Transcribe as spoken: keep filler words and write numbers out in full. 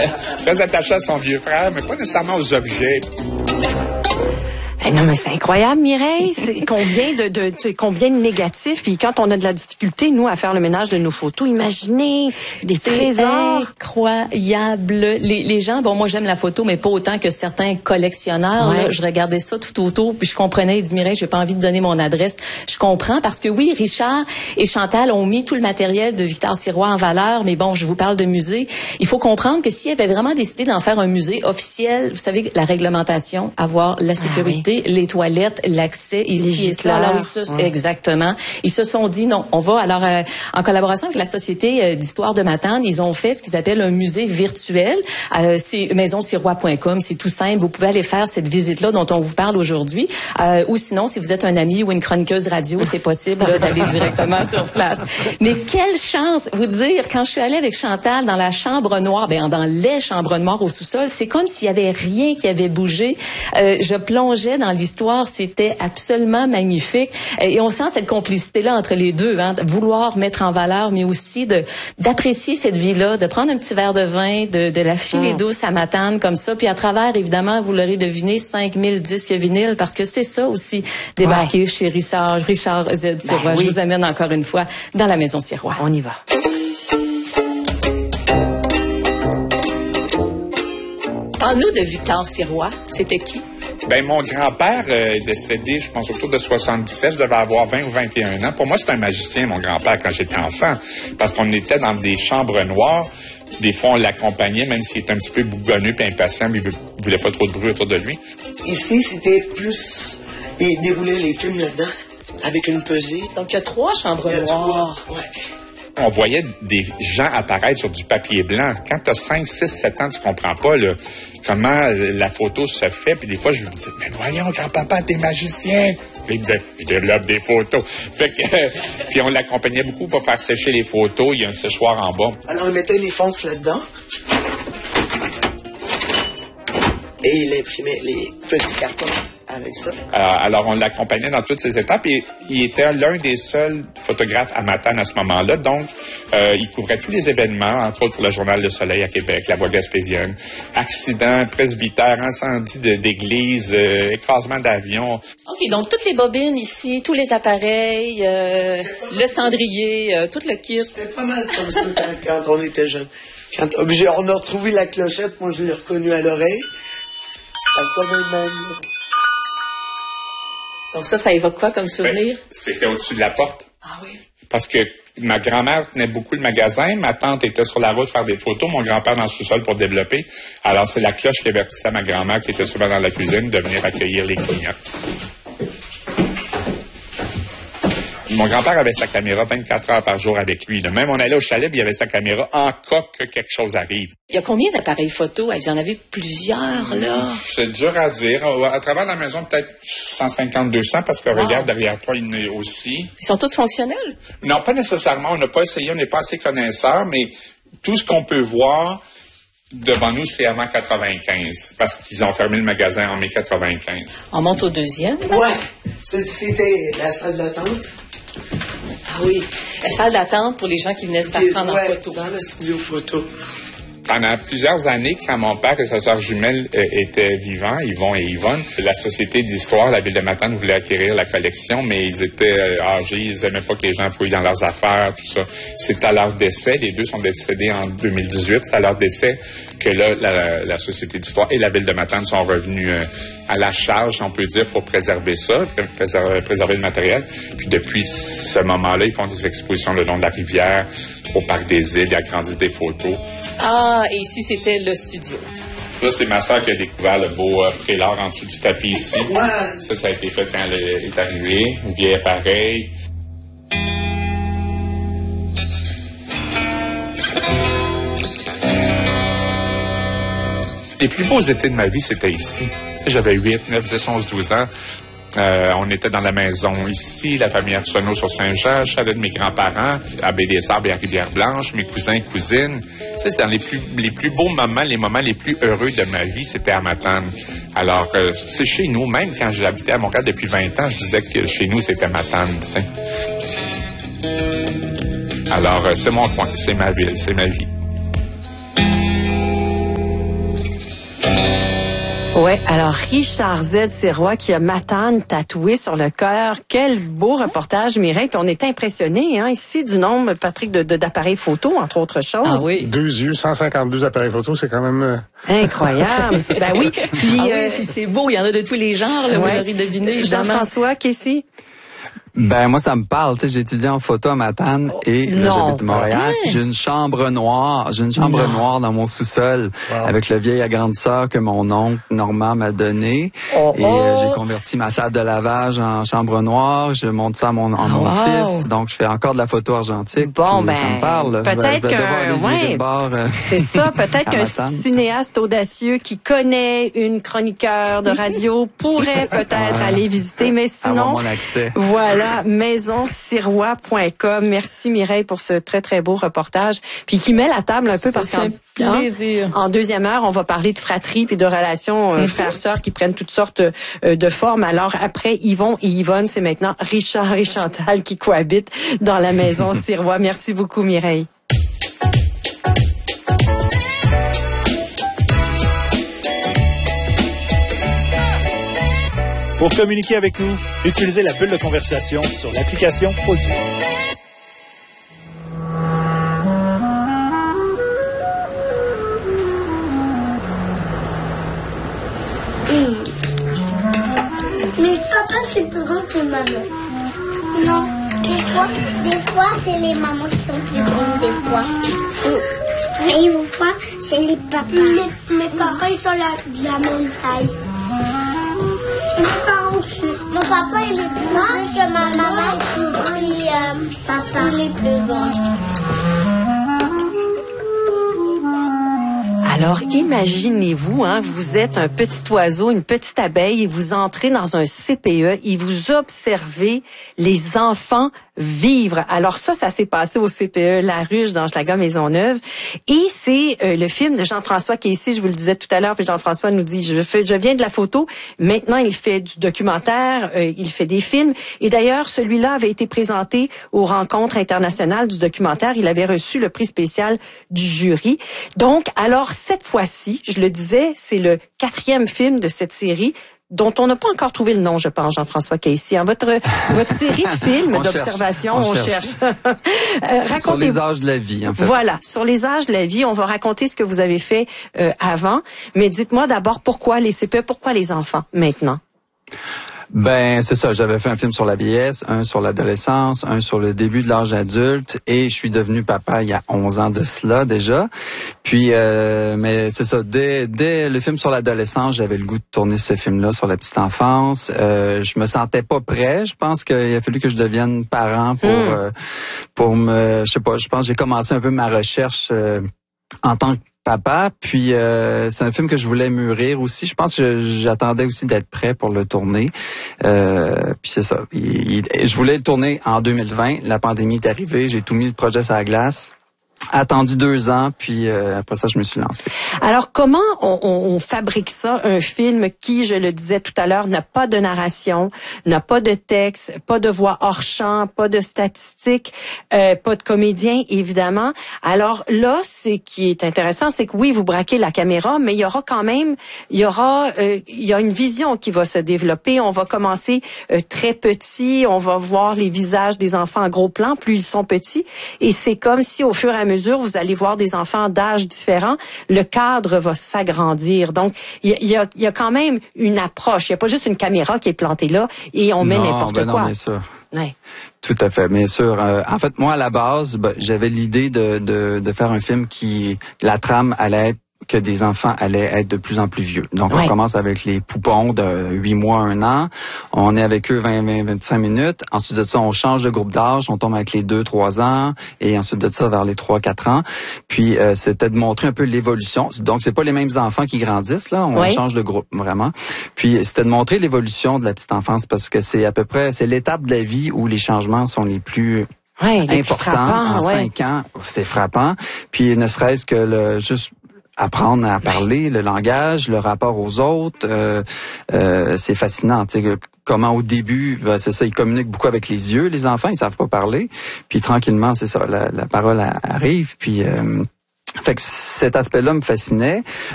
très attaché à son vieux frère, mais pas nécessairement aux objets. Eh non, mais c'est incroyable, Mireille. C'est combien de, de, de combien de négatifs. Puis quand on a de la difficulté, nous, à faire le ménage de nos photos, imaginez des c'est trésors. Incroyable. Les, les gens, bon, moi, j'aime la photo, mais pas autant que certains collectionneurs. Ouais. Là, je regardais ça tout autour, puis je comprenais. Il dit, Mireille, j'ai pas envie de donner mon adresse. Je comprends parce que oui, Richard et Chantal ont mis tout le matériel de Victor Sirois en valeur, mais bon, je vous parle de musée. Il faut comprendre que s'ils avaient vraiment décidé d'en faire un musée officiel, vous savez, la réglementation, avoir la sécurité, ah oui. les toilettes, l'accès ici et cela. Alors, ils se, hum. Exactement. Ils se sont dit non, on va. Alors, euh, en collaboration avec la Société euh, d'histoire de Matane, ils ont fait ce qu'ils appellent un musée virtuel. Euh, c'est maison sirois point com. C'est tout simple. Vous pouvez aller faire cette visite-là dont on vous parle aujourd'hui. Euh, ou sinon, si vous êtes un ami ou une chroniqueuse radio, c'est possible là, d'aller directement sur place. Mais quelle chance, vous dire, quand je suis allée avec Chantal dans la chambre noire, ben dans les chambres noires au sous-sol, c'est comme s'il y avait rien qui avait bougé. Euh, je plongeais dans l'histoire, c'était absolument magnifique. Et on sent cette complicité-là entre les deux, hein, de vouloir mettre en valeur, mais aussi de d'apprécier cette vie-là, de prendre un petit verre de vin, de, de la filer mmh. douce à Matane comme ça, puis à travers, évidemment, vous l'aurez deviné, cinq mille disques vinyles, parce que c'est ça aussi, débarquer ouais. chez Richard, Richard Z. Sirois. Ben, oui. Je vous amène encore une fois dans la Maison Sirois. On y va. Parle-nous de Victor Sirois. C'était qui? Ben mon grand-père euh, est décédé, je pense, autour de soixante-dix-sept. Je devais avoir vingt ou vingt et un ans. Pour moi, c'est un magicien, mon grand-père, quand j'étais enfant, parce qu'on était dans des chambres noires. Des fois, on l'accompagnait, même s'il était un petit peu bougonneux et impatient, mais il ne voulait pas trop de bruit autour de lui. Ici, c'était plus... Il déroulait les films là-dedans, avec une pesée. Donc, il y a trois chambres il y a noires. Trois, ouais. On voyait des gens apparaître sur du papier blanc. Quand tu as cinq, six, sept ans, tu comprends pas là, comment la photo se fait. Puis des fois, je lui dis, mais voyons, grand-papa, t'es magicien. Puis il me disait, je développe des photos. Fait que, euh, puis on l'accompagnait beaucoup pour faire sécher les photos. Il y a un séchoir en bas. Alors, il mettait les fonces là-dedans. Et il imprimait les petits cartons avec ça. Alors, alors on l'accompagnait dans toutes ces étapes et il était l'un des seuls photographes à Matane à ce moment-là. Donc, euh, il couvrait tous les événements, entre autres pour le Journal Le Soleil à Québec, La Voix gaspésienne, accidents, presbytère, incendie de, d'église, euh, écrasement d'avion. OK, donc toutes les bobines ici, tous les appareils, euh, le cendrier, euh, tout le kit. C'était pas mal comme ça quand, quand on était jeunes. Quand on a retrouvé la clochette, moi je l'ai reconnue à l'oreille. Ça sonnait même. Donc ça, ça évoque quoi comme souvenir? Ben, c'était au-dessus de la porte. Ah oui? Parce que ma grand-mère tenait beaucoup le magasin, ma tante était sur la route faire des photos, mon grand-père dans le sous-sol pour développer. Alors c'est la cloche qui avertissait ma grand-mère qui était souvent dans la cuisine de venir accueillir les clients. Mon grand-père avait sa caméra vingt-quatre heures par jour avec lui. Là. Même on allait au chalet, puis il avait sa caméra en cas que quelque chose arrive. Il y a combien d'appareils photo? Vous en avez plusieurs, là. C'est dur à dire. À travers la maison, peut-être cent cinquante, deux cents, parce que wow. Regarde, derrière toi, il y en a aussi. Ils sont tous fonctionnels? Non, pas nécessairement. On n'a pas essayé, on n'est pas assez connaisseurs, mais tout ce qu'on peut voir devant nous, c'est avant quatre-vingt-quinze, parce qu'ils ont fermé le magasin en mai quatre-vingt-quinze. On monte au deuxième? Ouais. C'était la salle d'attente. Ah oui, la salle d'attente pour les gens qui venaient se faire prendre ouais, en photo. Dans le studio photo. Pendant plusieurs années, quand mon père et sa sœur jumelle euh, étaient vivants, Yvon et Yvonne, la Société d'histoire, la Ville de Matane voulait acquérir la collection, mais ils étaient euh, âgés, ils n'aimaient pas que les gens fouillent dans leurs affaires, tout ça. C'est à leur décès, les deux sont décédés en deux mille dix-huit, c'est à leur décès que là, la, la Société d'histoire et la Ville de Matane sont revenus euh, à la charge, on peut dire, pour préserver ça, préserver, préserver le matériel. Puis depuis ce moment-là, ils font des expositions le long de la rivière, au Parc des Îles, ils agrandissent des photos. Ah, et ici, c'était le studio. Ça, c'est ma soeur qui a découvert le beau euh, prélat en dessous du tapis ici. Ouais. Ça, ça a été fait quand elle est arrivée. Une vieille appareil. Les plus beaux étés de ma vie, c'était ici. J'avais huit, neuf, dix, onze, douze ans. Euh, on était dans la maison ici, la famille Arsenault sur Saint-Jean, le chalet de mes grands-parents, à Baie-des-Sables et à Rivière-Blanche, mes cousins et cousines. Tu sais, c'est dans les plus, les plus beaux moments, les moments les plus heureux de ma vie, c'était à Matane. Alors, euh, c'est chez nous, même quand j'habitais à Montréal depuis vingt ans, je disais que chez nous, c'était Matane, tu sais. Alors, euh, c'est mon coin, c'est ma ville, c'est ma vie. Ouais, alors Richard Z. Sirois qui a Matane tatoué sur le cœur. Quel beau reportage, Mireille. Puis on est impressionnés, hein, ici, du nombre, Patrick, de, de, d'appareils photo, entre autres choses. Ah oui. Deux yeux, cent cinquante-deux appareils photo, c'est quand même... Euh... Incroyable. Ben oui. Puis, ah oui, euh, puis c'est beau, il y en a de tous les genres, là, ouais. vous l'aurez deviné. Jean-François, Casey? Ben moi ça me parle, tu sais, j'ai étudié en photo à Matane et là j'habite Montréal. Hein? J'ai une chambre noire, j'ai une chambre non. noire dans mon sous-sol wow. avec le vieil agrandisseur que mon oncle Normand m'a donné oh, et oh. Euh, j'ai converti ma salle de lavage en chambre noire. Je monte ça à mon, à mon wow. fils, donc je fais encore de la photo argentique. Bon ben, ça me parle. peut-être qu'un, ouais, bar, euh, c'est ça, peut-être qu'un cinéaste audacieux qui connaît une chroniqueur de radio pourrait peut-être ouais. aller visiter, mais sinon, avoir mon accès. Voilà. maison sirois point com. Merci Mireille pour ce très très beau reportage, puis qui met la table un peu parce qu'en plaisir. En deuxième heure, on va parler de fratrie puis de relations euh, mm-hmm. frères-sœurs qui prennent toutes sortes euh, de formes. Alors après Yvon et Yvonne, c'est maintenant Richard et Chantal qui cohabitent dans la maison Sirois. Merci beaucoup Mireille. Pour communiquer avec nous, utilisez la bulle de conversation sur l'application Audio. Mmh. Mais papa, c'est plus grand que maman. Non, des fois, des fois, c'est les mamans qui sont plus grandes, des fois. Mmh. Et des fois, c'est les papas. Mes, mes papas, ils sont la, de la même taille. Mon papa, il est plus grand que ma maman et euh, papa, il est plus grand. Alors, imaginez-vous, hein, vous êtes un petit oiseau, une petite abeille, et vous entrez dans un C P E et vous observez les enfants vivre. Alors ça, ça s'est passé au C P E La Ruche dans Schlager Maisonneuve. Et c'est euh, le film de Jean-François qui est ici, je vous le disais tout à l'heure, puis Jean-François nous dit, je, fais, je viens de la photo, maintenant il fait du documentaire, euh, il fait des films. Et d'ailleurs, celui-là avait été présenté aux rencontres internationales du documentaire. Il avait reçu le prix spécial du jury. Donc, alors cette fois-ci, je le disais, c'est le quatrième film de cette série dont on n'a pas encore trouvé le nom, je pense, Jean-François Casey. En votre votre série de films d'observation, on, on cherche. cherche. euh, racontez... Sur les âges de la vie, en fait. Voilà, sur les âges de la vie, on va raconter ce que vous avez fait euh, avant. Mais dites-moi d'abord pourquoi les C P E, pourquoi les enfants maintenant? Ben, c'est ça. J'avais fait un film sur la vieillesse, un sur l'adolescence, un sur le début de l'âge adulte, et je suis devenu papa il y a onze ans de cela déjà. Puis, euh, mais c'est ça. Dès, dès le film sur l'adolescence, j'avais le goût de tourner ce film-là sur la petite enfance. Euh, je me sentais pas prêt. Je pense qu'il a fallu que je devienne parent pour, mmh. euh, pour me, je sais pas. Je pense que j'ai commencé un peu ma recherche euh, en tant que papa, puis euh, c'est un film que je voulais mûrir aussi. Je pense que j'attendais aussi d'être prêt pour le tourner. Euh, puis c'est ça. Il, il, je voulais le tourner en deux mille vingt. La pandémie est arrivée. J'ai tout mis le projet sur la glace. Attendu deux ans, puis euh, après ça, je me suis lancé. Alors, comment on, on, on fabrique ça, un film qui, je le disais tout à l'heure, n'a pas de narration, n'a pas de texte, pas de voix hors champ, pas de statistiques, euh, pas de comédien, évidemment. Alors là, ce qui est intéressant, c'est que oui, vous braquez la caméra, mais il y aura quand même, il y aura, euh, il y a une vision qui va se développer. On va commencer euh, très petit, on va voir les visages des enfants en gros plan, plus ils sont petits, et c'est comme si au fur et à mesure mesure, vous allez voir des enfants d'âge différents, le cadre va s'agrandir. Donc, il y, y, a, y a quand même une approche. Il n'y a pas juste une caméra qui est plantée là et on met non, n'importe ben quoi. Non, bien sûr. Ouais. Tout à fait, bien sûr. Euh, en fait, moi, à la base, ben, j'avais l'idée de, de, de faire un film qui, la trame allait être que des enfants allaient être de plus en plus vieux. Donc, ouais. On commence avec les poupons de huit mois, un an. On est avec eux vingt, vingt, vingt-cinq minutes. Ensuite de ça, on change de groupe d'âge. On tombe avec les deux, trois ans. Et ensuite de ça, vers les trois, quatre ans. Puis, euh, c'était de montrer un peu l'évolution. Donc, c'est pas les mêmes enfants qui grandissent, là. On ouais. change de groupe, vraiment. Puis, c'était de montrer l'évolution de la petite enfance parce que c'est à peu près, c'est l'étape de la vie où les changements sont les plus ouais, importants. En ouais. cinq ans, c'est frappant. Puis, ne serait-ce que le, juste, apprendre à parler, le langage, le rapport aux autres, euh, euh, c'est fascinant. Tu sais, comment au début, ben, c'est ça, ils communiquent beaucoup avec les yeux, les enfants, ils savent pas parler. Puis tranquillement, c'est ça, la, la parole arrive. Puis euh, fait que cet aspect-là me fascinait.